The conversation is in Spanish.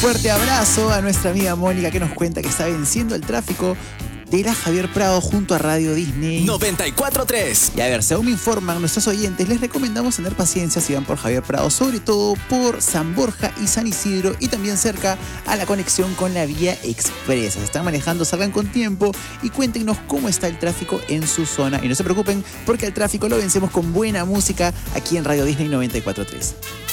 fuerte abrazo a nuestra amiga Mónica que nos cuenta que está venciendo el tráfico de la Javier Prado junto a Radio Disney 94.3. Y a ver, según me informan nuestros oyentes, les recomendamos tener paciencia si van por Javier Prado, sobre todo por San Borja y San Isidro y también cerca a la conexión con la vía expresa. Se están manejando, salgan con tiempo y cuéntenos cómo está el tráfico en su zona. Y no se preocupen porque el tráfico lo vencemos con buena música aquí en Radio Disney 94.3.